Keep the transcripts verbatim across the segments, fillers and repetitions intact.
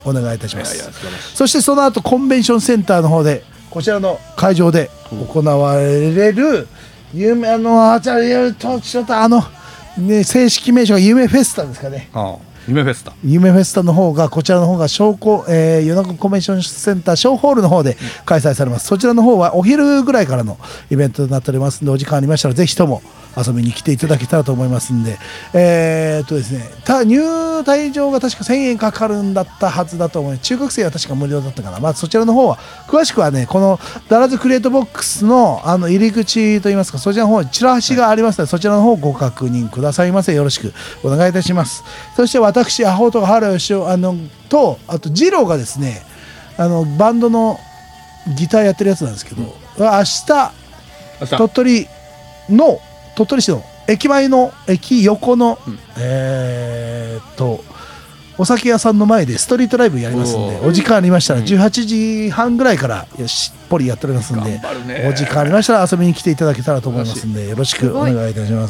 お願いいたします。いやいやそしてその後コンベンションセンターの方でこちらの会場で行われる有名あのあちょっとあの、ね、正式名称が夢フェスタですかね。 ああ夢フェスタ夢フェスタの方がこちらの方が商工、えー、米子コンベンションセンター小ホールの方で開催されます。そちらの方はお昼ぐらいからのイベントになっておりますので、お時間ありましたらぜひとも遊びに来ていただけたらと思いますんで、えーっとですね、た入退場が確かせんえんかかるんだったはずだと思う。中学生は確か無料だったかな。まあそちらの方は詳しくはね、このダラズクリエイトボックスのあの入り口といいますか、そちらの方にチラシがありますので、そちらの方をご確認くださいませ。よろしくお願いいたします。そして私アホと原義雄あのとあとジローがですね、あのバンドのギターやってるやつなんですけど、うん、明日鳥取の鳥取市の駅前の駅横の、うん、えー、っとお酒屋さんの前でストリートライブやりますんで、お時間ありましたらじゅうはちじはんぐらいからしっぽりやっておりますんで、ね、お時間ありましたら遊びに来ていただけたらと思いますんで、よろしくお願いいたします。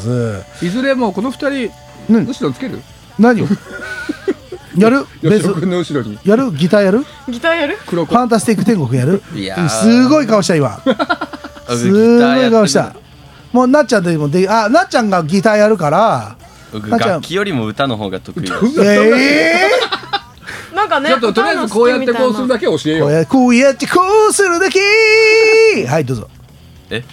いずれもこのふたり後ろつける？ 何をやる？ ベース君の後ろにやる？ギターやる？ ギターやる？ ファンタスティック天国やる？いやすごい顔した今すごい顔した。もうなっちゃんでもであなっちゃんがギターやるから楽器よりも歌の方が得意です。 えー、なんかね、 ちょっととりあえずこうやってこうするだけ教えよう。 こうやってこうするだけ。はいどうぞ。 え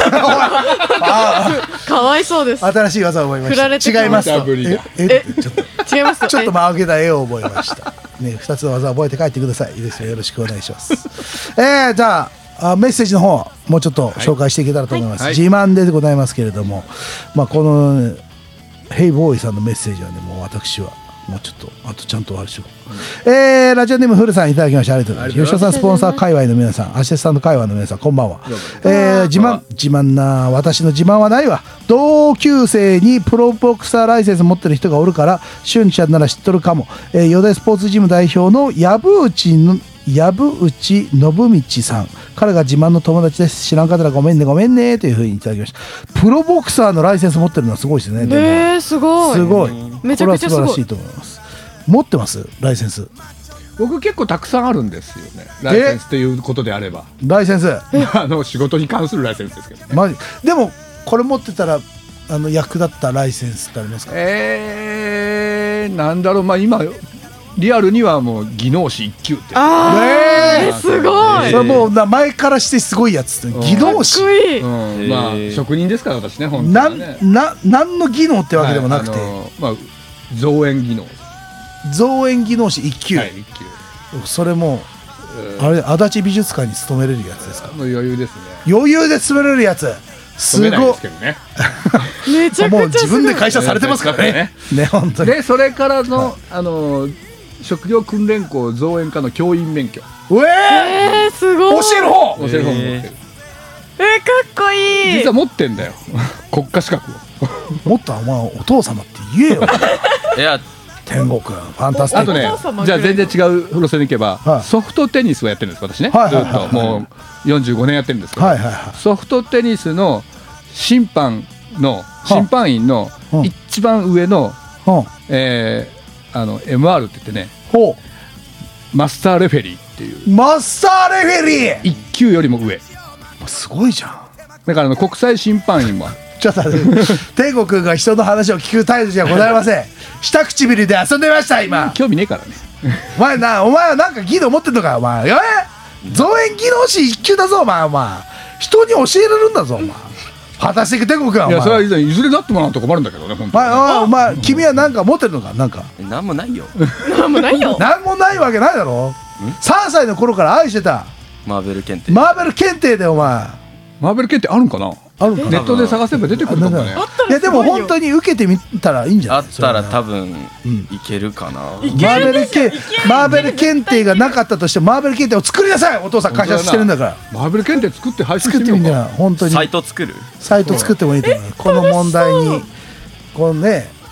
かわいそうです。 新しい技を覚えました。違いますと。ええちょっと違いますと。ちょっと間を開けた絵を覚えました。ね二つの技を覚えて帰ってください。いいですよ。よろしくお願いします。えー、じゃあ。あメッセージの方もうちょっと紹介していけたらと思います、はい、自慢でございますけれども、まあ、この、ね、ヘイボーイさんのメッセージはねもう私はもうちょっとあとちゃんとあれしよう、うんえー、ラジオネームフルさんいただきましてありがとうございます。吉田さんスポンサー界隈の皆さんアシスタント界隈の皆さんこんばんは、えー、自慢自慢な私の自慢はないわ。同級生にプロボクサーライセンス持ってる人がおるからしゅんちゃんなら知っとるかも、えー、ヨダスポーツジム代表の藪内の藪内信道さん、彼が自慢の友達です。知らんかったらごめんねごめんねというふうにいただきました。プロボクサーのライセンス持ってるのはすごいですね。 えー、すごいすごい、 めちゃくちゃすごい。 これは素晴らしいと思います。持ってますライセンス？ 僕結構たくさんあるんですよね。ライセンスということであればライセンスあの仕事に関するライセンスですけど、ね、 マジでもこれ持ってたらあの役立ったライセンスってありますか？ えー、なんだろう、まあ今リアルにはもう技能士いっ級ってあー、ね、すごい、 それもう前からしてすごいやつ技能士、 うんうん、まあ職人ですから私ね本当にねな何の技能ってわけでもなくて、はいあのまあ、造園技能造園技能士いっ級、 はい、いっ級それも、えー、あれ足立美術館に勤めれるやつですか？ もう余裕ですね。 余裕で勤めれるやつすごいですけどねめちゃくちゃすごい。 もう自分で会社されてますからねね本当に。 でそれからの、はい、あの職業訓練校造園科の教員免許。 うえー、すごい。 教える方教える方も持ってる。 えー、かっこいい。 実は持ってんだよ国家資格を。 もっとお前お父様って言えよいや天国ファンタスティック。 あとねじゃあ全然違う路線に行けば、はい、ソフトテニスをやってるんです私ね、はいはいはいはい、ずっともうよんじゅうごねんやってるんですけど、はいはいはい、ソフトテニスの審判の審判員の一番上の、はあえーあの エムアール って言ってね、ほうマスターレフェリーっていうマスターレフェリーいっ級よりも上。 すごいじゃん。 だからあの国際審判員もちょっと天国君が人の話を聞く態度じゃございません下唇で遊んでました今。 興味ねえからねお前なお前はなんか技能持ってんのかお前。え造園技能士いっ級だぞお前。お前人に教えれるんだぞお前果たして天国はお前。 いやそれはいずれだってもらうと困るんだけどね本当に。 ああお前君はなんか持ってるのかなんか。 なんもないよなんもないよなんもないわけないだろ。さんさいの頃から愛してたマーベル検定。 マーベル検定でお前マーベル検定あるんかな。 あるかな。 ネットで探せば出てくるかもね。 いやでも本当に受けてみたらいいんじゃない。 あったら多分いけるかな。マーベル検マーベル検定がなかったとしてマーベル検定を作りなさい。お父さん会社してるんだから。 マーベル検定作って配信してみようか。 本当にサイト作るサイト作ってもいいと思う。この問題にこのね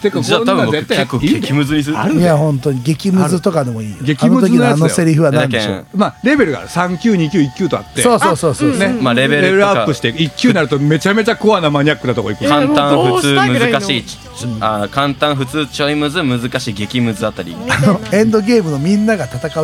てかじゃあ多分僕絶対結構激ムズにする。 いや本当に激ムズとかでもいいよ。 激ムズのやつだよ。 あの時のあのセリフは何でしょう。 まあレベルがさん級に級いっ級とあって、 そうそうそうそうね、 まあレベルレベルアップしていっ級になるとめちゃめちゃコアなマニアックなとこ行く。 簡単普通難しい、 うあ簡単普通ちょいムズ難しい激ムズあたり。 あのエンドゲームのみんなが戦う